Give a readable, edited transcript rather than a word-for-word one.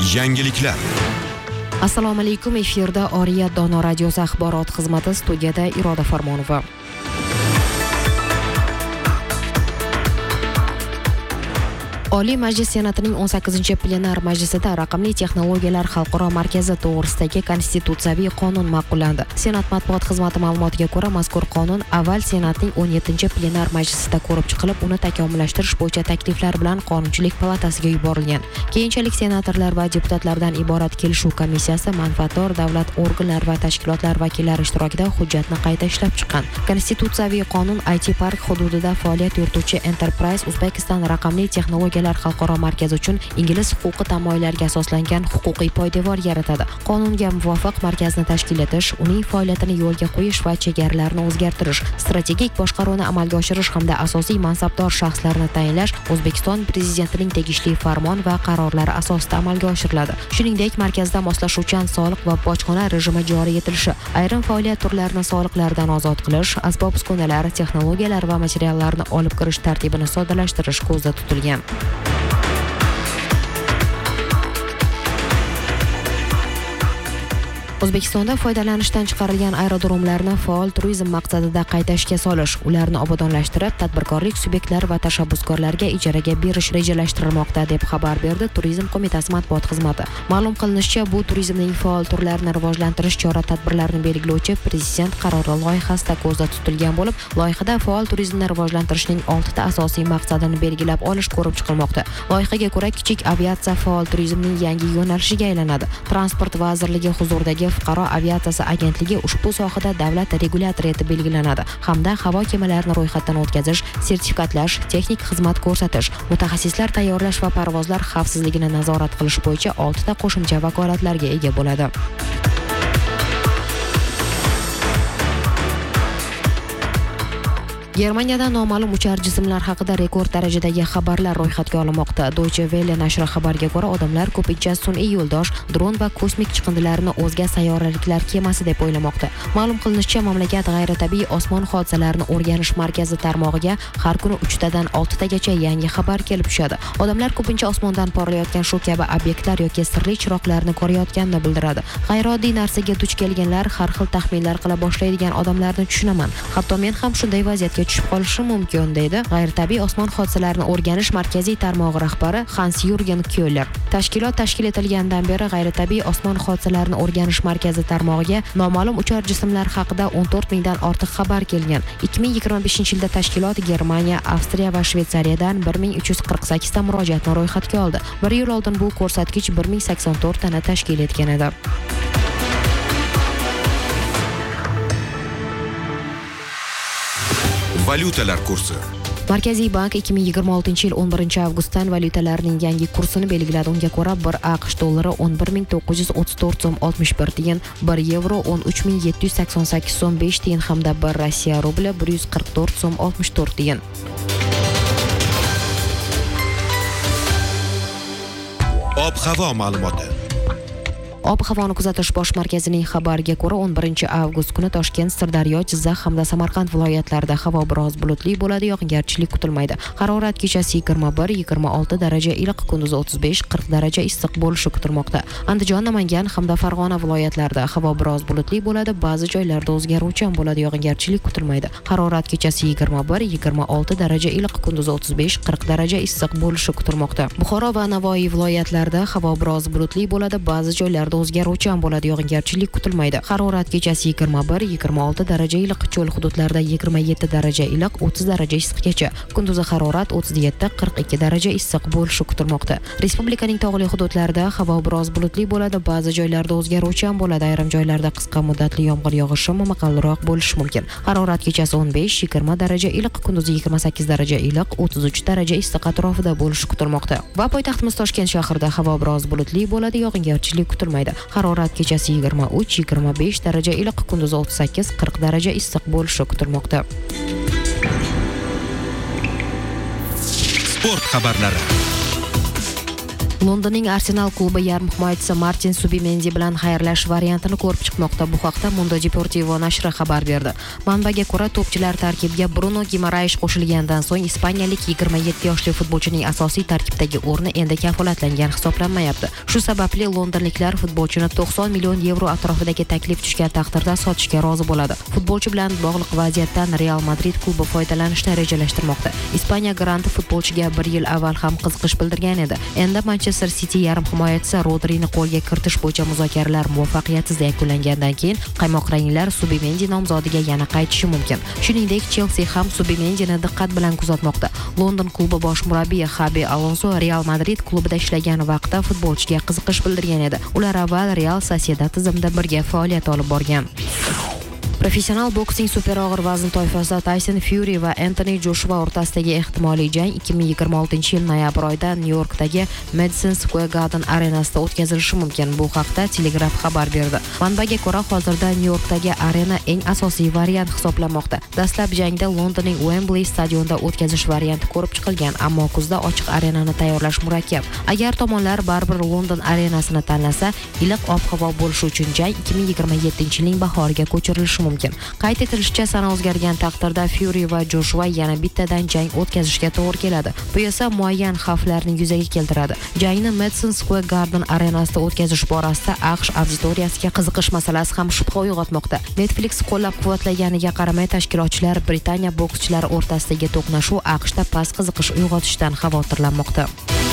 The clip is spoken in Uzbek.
Yangiliklar. Assalomu alaykum, efirda Oriyat Dono radiosi axborot xizmati, studiyada Iroda Farmonova. Oliy Majlis Senatining 18-plenar majlisida Raqamli texnologiyalar xalqaro markazi to'g'risidagi konstitutsiyaviy qonun ma'qullandi. Senat matbuot xizmati ma'lumotiga ko'ra, mazkur qonun avval Senatning 17-plenar majlisida ko'rib chiqilib, uni takomillashtirish bo'yicha takliflar bilan Qonunchilik palatasiga yuborilgan. Keyinchalik senatorlar va deputatlardan iborat kelishuv komissiyasi manfaatdor davlat organlari va tashkilotlar vakillari ishtirokida hujjatni qayta ishlab chiqqan. Konstitutsiyaviy qonun IT Park hududida faoliyat yurituvchi Enterprise Uzbekistan raqamli texnologiyalar xalqaro markazi uchun ingliz huquqi tamoyillariga asoslangan huquqiy poydevor yaratadi. Qonunga muvofiq markazni tashkil etish, uning faoliyatini yo'lga qo'yish va chegaralarini o'zgartirish, strategik boshqaruvni amalga oshirish hamda asosiy mansabdor shaxslarni tayinlash O'zbekiston prezidentining tegishli farmon va qarorlari asosida amalga oshiriladi. Shuningdek, markazda moslashuvchan soliq va bojxona rejimi joriy etilishi, ayrim faoliyat turlarini soliqlardan ozod qilish, asbob-uskunalar, texnologiyalar va materiallarni olib kirish tartibini soddalashtirish ko'zda tutilgan. O'zbekistonda foydalanishdan chiqarilgan aerodromlarni faol turizm maqsadida qayta ishga solish, ularni obodonlashtirib, tadbirkorlik subyektlari va tashabbuskorlarga ijaraga berish rejalashtirilmoqda, deb xabar berdi Turizm qo'mitasi matbuot xizmati. Ma'lum qilinishicha, bu turizmning faol turlarini rivojlantirish chora-tadbirlarini belgilovchi prezident qarori loyihasida ko'zda tutilgan bo'lib, loyihada faol turizmni rivojlantirishning 6 ta asosiy maqsadini belgilab olish ko'rib chiqilmoqda. Loyihaga ko'ra, kichik aviatsiya faol turizmning yangi yo'nalishiga aylanadi. Transport vazirligi huzuridagi Fuqaro aviatsiyasi agentligi ushbu sohada davlat regulyatori etib belgilanadi hamda havo kemalarini ro'yxatdan o'tkazish, sertifikatlash, texnik xizmat ko'rsatish, mutaxassislar tayyorlash va parvozlar xavfsizligini nazorat qilish bo'yicha 6 ta qo'shimcha vakolatlarga ega bo'ladi. Germaniyada noma'lum uchar jismlar haqida rekord darajadagi xabarlar ro'yxatga olinmoqda. Deutsche Welle nashri xabariga ko'ra, odamlar ko'pincha sun'iy yo'ldosh, dron va kosmik chiqindilarni o'zga sayyoraliklar kemasi deb o'ylamoqda. Ma'lum qilinishicha, mamlakat g'ayritabiiy osmon hodisalarini o'rganish markazi tarmog'iga har kuni 3 tadan 6 tagacha yangi xabar kelib tushadi. Odamlar ko'pincha osmondan porlayotgan shu kabi obyektlar yoki sirli chiroqlarni ko'rayotganini bildiradi. G'ayrioddiy narsaga duch kelganlar har xil taxminlar qila boshlaydigan odamlarni tushunaman. Hatto men ham shunday vaziyatga tushib qolishi mumkin, deydi g'ayritabiiy osmon hodisalarini o'rganish markaziy tarmog'i rahbari Hans-Jürgen Köhler. Tashkilot tashkil etilgandan beri g'ayritabiiy osmon hodisalarini o'rganish markazi tarmog'iga noma'lum uchar jismlar haqida 14 mingdan ortiq xabar kelgan. 2025-yilda tashkilot Germaniya, Avstriya va Shveysariyadan 1348 ta murojaatni ro'yxatga oldi. Bir yil oldin bu ko'rsatkich 1084 tani tashkil etgan edi. Valyutalar kursi. Markaziy bank 2026-yil 11-avgustdan valyutalarning yangi kursini belgiladi. Unga ko'ra, 1 AQSh dollari 11934 so'm 61 tiyin, 1 yevro 13788 so'm 5 tiyin hamda 1 Rossiya rubli 144 so'm 64 tiyin. Ob-havo ma'lumoti. Ob-havoni kuzatish bosh markazining xabariga ko'ra, 11-avgust kuni Toshkent, Sirdaryo, Jizzax hamda Samarqand viloyatlarida havo biroz bulutli bo'ladi, yog'ingarchilik kutilmaydi. Harorat kechasi 21-26 daraja iliq, kunduzi 35-40 daraja issiq bo'lishi kutilmoqda. Andijon, Namangan hamda Farg'ona viloyatlarida havo biroz bulutli bo'ladi, ba'zi joylarda o'zgaruvchan bo'ladi, yog'ingarchilik kutilmaydi. Harorat kechasi 21-26 daraja iliq, kunduzi 35-40 daraja issiq bo'lishi kutilmoqda. Buxoro va Navoiy viloyatlarida havo biroz bulutli bo'ladi, ba'zi joylarda o'zgaruvchan bo'ladi, yog'ingarchilik kutilmaydi. Harorat kechasi 21-26 daraja iliq, cho'l hududlarda 27 daraja iliq, 30 daraja issiqgacha. Kunduzi harorat 37-42 daraja issiq bo'lishi kutilmoqda. Respublikaning tog'li hududlarida havo biroz bulutli bo'ladi, ba'zi joylarda o'zgaruvchan bo'ladi, ayrim joylarda qisqa muddatli yomg'ir yog'ishi momaqalroq bo'lishi mumkin. Harorat kechasi 15-20 daraja iliq, kunduzi 28 daraja iliq, 33 daraja issiq atrofida bo'lishi kutilmoqda. Va poytaxtimiz Toshkent shahrida havo biroz bulutli bo'ladi, yog'ingarchilik kutilmaydi. Harorat kechasi 23-25 daraja iliq, kunduzi 38-40 daraja issiq bo'lishi kutilmoqda. Sport xabarlari. Londonning Arsenal klubi yarim himoyachisi Martin Subimendi bilan xayrlashish variantini ko'rib chiqmoqda. Bu haqda Mundo Deportivo nashri xabar berdi. Manbaga ko'ra, to'pchilar tarkibiga Bruno Gimaraysh qo'shilgandan so'ng ispaniyalik 27 yoshli futbolchining asosiy tarkibdagi o'rni endi kafolatlangan hisoblanmayapti. Shu sababli londonliklar futbolchini 90 million yevro atrofidagi taklif tushgan taqdirda sotishga rozi bo'ladi. Futbolchi bilan bog'liq vaziyatdan Real Madrid klubi foydalanishni rejalashtirmoqda. Ispaniya granti futbolchiga 1 yil avval ham qiziqish bildirgan edi. Endi Manchester City yarim himoyachisi Rodrini qo'lga kiritish bo'yicha muzokaralar muvaffaqiyatsiz yakunlangandan keyin qaymoq ranglar Subimendi nomzodiga yana qaytishi mumkin. Shuningdek, Chelsea ham Subimendini diqqat bilan kuzatmoqda. London klubi bosh murabbiyi Xabi Alonso Real Madrid klubida ishlagan vaqtda futbolchiga qiziqish bildirgan edi. Ular avval Real Sociedad tizimida birga faoliyat olib borgan. Professional boksning super og'ir vazn toifasida Tyson Fury va Anthony Joshua o'rtasidagi ehtimoliy jang 2026-yil noyabr oyida Nyu-Yorkdagi Madison Square Garden arenasida o'tkazilishi mumkin. Bu haqda Telegraph xabar berdi. Manbaga ko'ra, hozirda Nyu-Yorkdagi arena eng asosiy variant hisoblanmoqda. Dastlab jangda Londonning Wembley stadionida o'tkazish varianti ko'rib chiqilgan, ammo kuzda ochiq arenani tayyorlash murakkab. Agar tomonlar baribir London arenasini tanlasa, iliq ob-havo bo'lishi uchun jang 2027-yilning bahoriga ko'chirilishi mumkin. Qayd etilishicha, sana o'zgargan taqdirda Fury va Joshua yana bittadan jang o'tkazishga to'g'ri keladi. Bu esa muayyan xavflarni yuzaga keltiradi. Jangni Madison Square Garden arenasida o'tkazish borasida AQSh auditoriyasiga qiziqish masalasi ham shubha uyg'otmoqda. Netflix qo'llab-quvvatlaganiga qaramay, tashkilotchilar Britaniya bokschilari o'rtasidagi to'qnashuv AQShda past qiziqish uyg'otishidan xavotirlanmoqda.